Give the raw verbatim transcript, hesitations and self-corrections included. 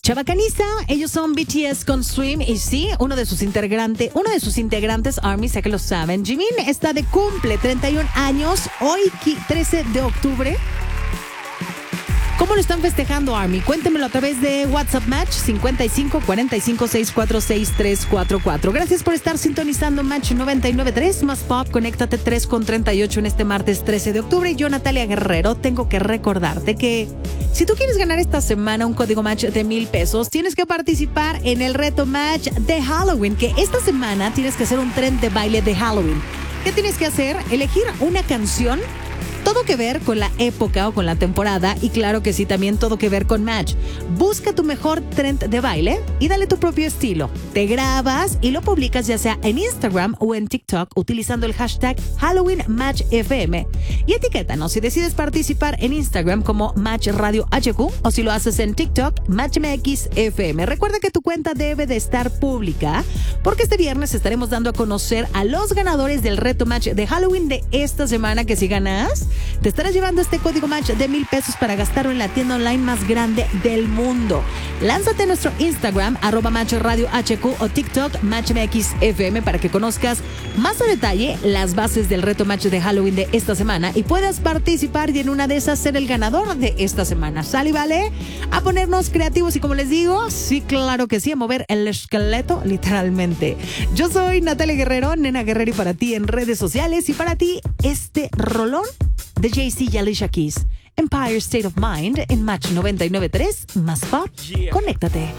Chabacaniza, ellos son B T S con Swim y sí, uno de sus integrantes, uno de sus integrantes, Army, sé que lo saben. Jimin está de cumple, treinta y un años, hoy trece de octubre. ¿Cómo lo están festejando, Army? Cuéntemelo a través de WhatsApp Match cincuenta y cinco, cuarenta y cinco, sesenta y cuatro, sesenta y tres cuarenta y cuatro. Gracias por estar sintonizando Match noventa y nueve punto tres, más pop. Conéctate tres con treinta y ocho en este martes trece de octubre. Y yo, Natalia Guerrero, tengo que recordarte que si tú quieres ganar esta semana un código Match de mil pesos, tienes que participar en el reto Match de Halloween, que esta semana tienes que hacer un tren de baile de Halloween. ¿Qué tienes que hacer? Elegir una canción. Todo que ver con la época o con la temporada y claro que sí, también todo que ver con Match. Busca tu mejor trend de baile y dale tu propio estilo. Te grabas y lo publicas ya sea en Instagram o en TikTok utilizando el hashtag Halloween Match F M. Y etiquétanos si decides participar en Instagram como Match Radio H Q o si lo haces en TikTok, Match M X F M. Recuerda que tu cuenta debe de estar pública porque este viernes estaremos dando a conocer a los ganadores del reto Match de Halloween de esta semana, que si ganas te estarás llevando este código Match de mil pesos para gastarlo en la tienda online más grande del mundo. Lánzate a nuestro Instagram, arroba Match Radio H Q o TikTok, Match M X F M, para que conozcas más a detalle las bases del reto Match de Halloween de esta semana y puedas participar y en una de esas ser el ganador de esta semana. ¿Sale y vale? A ponernos creativos y como les digo, sí, claro que sí, a mover el esqueleto literalmente. Yo soy Natalia Guerrero, Nena Guerrero, y para ti en redes sociales y para ti este rolón de Jay-Z y Alicia Keys, Empire State of Mind en Match noventa y nueve punto tres, más pop. Yeah. Conéctate.